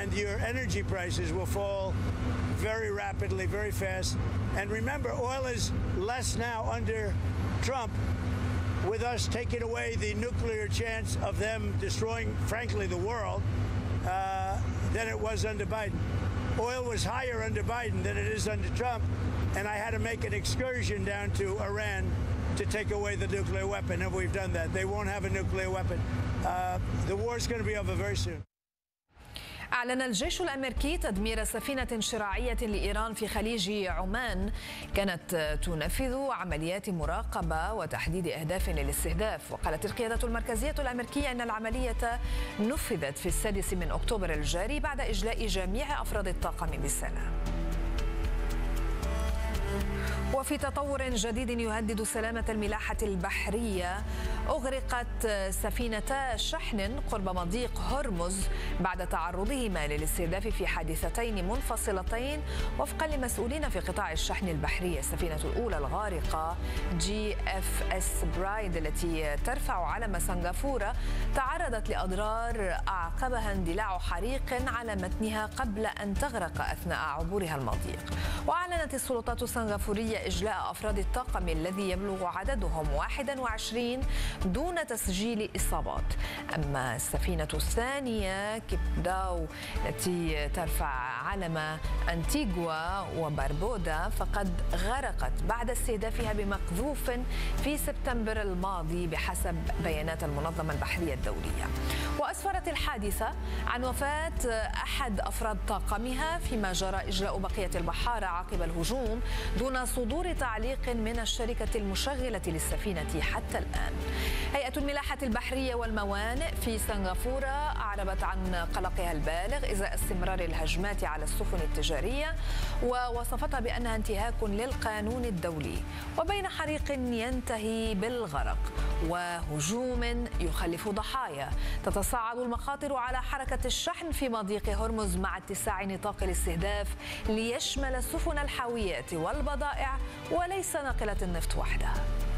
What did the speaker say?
and your energy prices will fall very rapidly, very fast. And remember, oil is less now under Trump, with us taking away the nuclear chance of them destroying, frankly, the world, than it was under Biden. Oil was higher under Biden than it is under Trump, and I had to make an excursion down to Iran to take away the nuclear weapon, and we've done that. They won't have a nuclear weapon. The war is going to be over very soon. أعلن الجيش الأمريكي تدمير سفينة شراعية لإيران في خليج عمان كانت تنفذ عمليات مراقبة وتحديد أهداف للاستهداف. وقالت القيادة المركزية الأمريكية أن العملية نفذت في 6 أكتوبر الجاري بعد إجلاء جميع أفراد الطاقم بسلام. وفي تطور جديد يهدد سلامة الملاحة البحرية، أغرقت سفينتا شحن قرب مضيق هرمز بعد تعرضهما للاستهداف في حادثتين منفصلتين وفقا لمسؤولين في قطاع الشحن البحري. السفينة الأولى الغارقة GFS برايد التي ترفع علم سنغافورة تعرضت لأضرار أعقبها اندلاع حريق على متنها قبل أن تغرق أثناء عبورها المضيق. وأعلنت السلطات السنغافورية إجلاء أفراد الطاقم الذي يبلغ عددهم 21 دون تسجيل إصابات. أما السفينة الثانية كيبداو التي ترفع علم أنتيغوا وباربودا فقد غرقت بعد استهدافها بمقذوف في سبتمبر الماضي بحسب بيانات المنظمة البحرية الدولية. وأسفرت الحادثة عن وفاة أحد أفراد طاقمها، فيما جرى إجلاء بقية البحارة عقب الهجوم دون صدور تعليق من الشركة المشغلة للسفينة حتى الآن. هيئة الملاحة البحرية والموانئ في سنغافورة أعربت عن قلقها البالغ إزاء استمرار الهجمات على السفن التجارية، ووصفتها بأنها انتهاك للقانون الدولي وبين حريق ينتهي بالغرق وهجوم يخلف ضحايا. تتصاعد المخاطر على حركة الشحن في مضيق هرمز مع اتساع نطاق الاستهداف ليشمل سفن الحاويات والبضائع وليس ناقلة النفط وحدها.